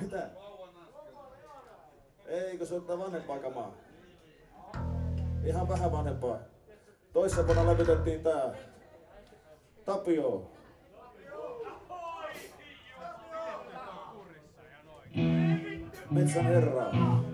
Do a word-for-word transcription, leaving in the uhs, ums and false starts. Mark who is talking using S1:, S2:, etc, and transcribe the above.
S1: Mitä? Eikö se ottaa vanhempaa kamaa? Ihan vähän vanhempaa. Toissa vuonna läpytettiin tää Tapio. Metsän herra.